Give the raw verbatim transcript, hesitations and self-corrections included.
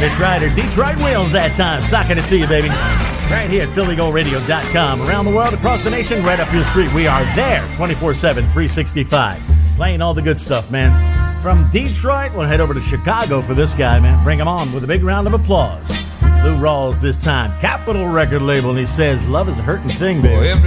It's Ryder. Detroit Wheels that time. Socking it to you, baby. Right here at Philly Gold Radio dot com. Around the world, across the nation, right up your street. We are there twenty-four seven, three sixty-five. Playing all the good stuff, man. From Detroit, we'll head over to Chicago for this guy, man. Bring him on with a big round of applause. Lou Rawls this time. Capitol record label, and he says, love is a hurting thing, baby.